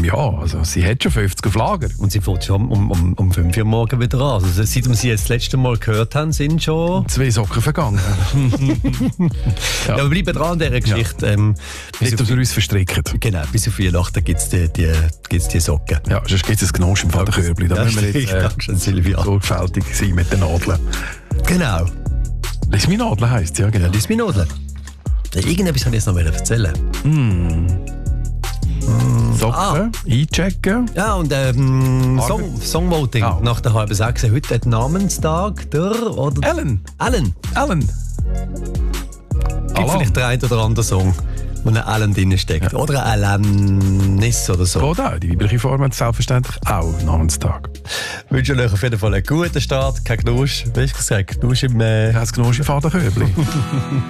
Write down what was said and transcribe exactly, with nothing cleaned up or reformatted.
Ähm, ja, also sie hat schon fünfzig auf Lager. Und sie fährt schon um, um, um fünf Uhr morgen wieder an. Also seit wir sie jetzt das letzte Mal gehört haben, sind schon... Zwei Socken vergangen. ja. Ja, wir bleiben dran an dieser Geschichte. Ja. Ähm, Nicht, dass wir uns verstricken. Genau, bis auf Weihnachten gibt es die, die, gibt's die Socken. Ja, sonst gibt es ein Gnosch im Vaterkörbli. Da ja, müssen wir jetzt äh, Dankeschön, Silvia. sorgfältig sein mit den Nadeln. Genau. Lies meine Nadeln heisst ja, genau. Ja, lies meine Nadeln. Irgendetwas wollte ich jetzt noch erzählen. Mm. Mm. Socken, ah. einchecken. Ja, und ähm, Song, Songvoting oh. nach der halben sechs. Heute hat Namenstag der... Oder Ellen. Ellen. Ellen. Gibt Alan. Vielleicht der ein oder andere Song, wo ein Ellen drin steckt. Ja. Oder ein Alanis oder so. Oder auch. Die weibliche Form hat selbstverständlich auch Namenstag. Ich wünsche euch auf jeden Fall einen guten Start. Kein Knusch. Wie hast du gesagt? Knusch im... Äh... Ja, das Knusch im Vaterkörbli.